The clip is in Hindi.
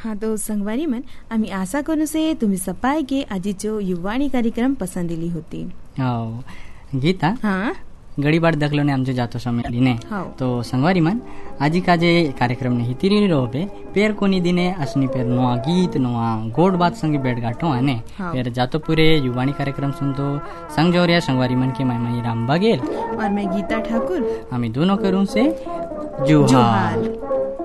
हाँ तो संगवारी मन आम्ही आशा करू से तुम्ही सपायगे आजीचो युवाणी कार्यक्रम पसंदिली होती. गीता हाँ घडी बार दखलो ने आमचे जातो समय लिने हाव. तो संगवारी मन आजी का जे कार्यक्रम ने हितिरी रोबे पेर कोनी दिने असनी पेर नोआ गीत नोआ गोड बात संगे बैठ गाठो आने हाव. पेर जातो पूरे युवाणी कार्यक्रम सुनतो संग जोरिया संगवारी मन के माई राम बगेल और मैं गीता ठाकुर हमें दोनों करूं से जुहार.